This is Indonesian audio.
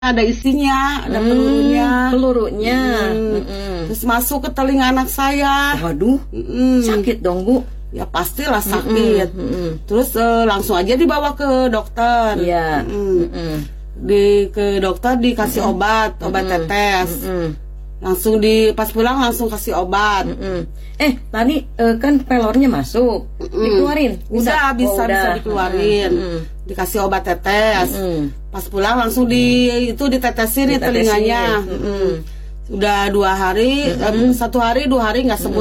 ada isinya, ada pelurunya. Terus masuk ke telinga anak saya. Waduh, sakit dong Bu. Ya pastilah sakit. Terus langsung aja dibawa ke dokter. Iya. Ke dokter dikasih obat tetes. Langsung pas pulang langsung kasih obat. Tadi kan pelornya masuk, dikeluarin. Udah bisa dikeluarin. Dikasih obat tetes. Pas pulang langsung ditetesin di telinganya. Udah 2 hari, 1 hari 2 hari nggak sembuh.